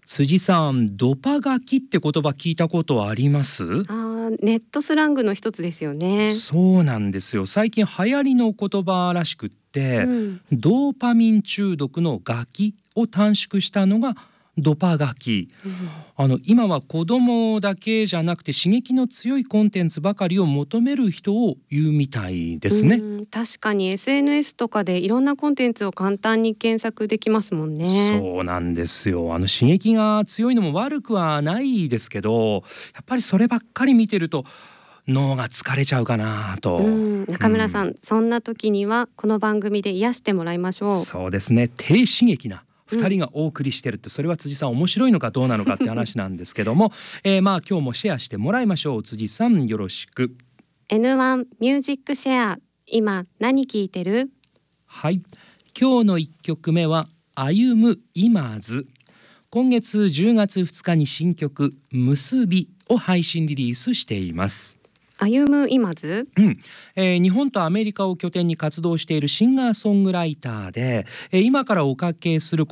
辻さん、ドパ書きって言葉聞いたことはあります？ ネットスラングの一つですよね。 そうなんですよ。最近流行りの言葉らしくって、ドーパミン中毒のガキを短縮したのがドパ書き。今は子供だけじゃなくて刺激の強いコンテンツばかりを求める人を言うみたいですね。 確かに SNS とかでいろんなコンテンツを簡単に検索できますもんね。 そうなんですよ。刺激が強いのも悪くはないですけど、やっぱりそればっかり見てると脳が疲れちゃうかなと。 中村さん、そんな時にはこの番組で癒してもらいましょう。 そうですね。低刺激な2人がお送りしてるって、それは辻さん面白いのかどうなのかって話なんですけども、今日もシェアしてもらいましょう。辻さん、よろしく。 N1 ミュージックシェア、今何聞いてる？ はい、今日の1曲目は歩む今津。今月10月2日に新曲結びを配信リリースしています。 歩む今津、 日本とアメリカを拠点に活動しているシンガーソングライターで、今からおかけする